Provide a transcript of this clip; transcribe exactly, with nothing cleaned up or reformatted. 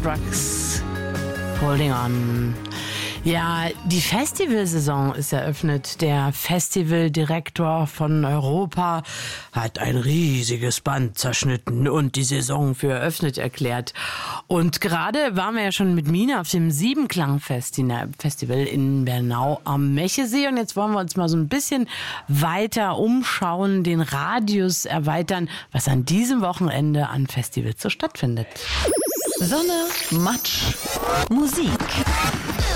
Thunderstrucks, Holding On. Ja, die Festivalsaison ist eröffnet. Der Festivaldirektor von Europa hat ein riesiges Band zerschnitten und die Saison für eröffnet erklärt. Und gerade waren wir ja schon mit Mina auf dem Siebenklang-Festival in Bernau am Mechesee. Und jetzt wollen wir uns mal so ein bisschen weiter umschauen, den Radius erweitern, was an diesem Wochenende an Festivals so stattfindet. Sonne, Matsch, Musik.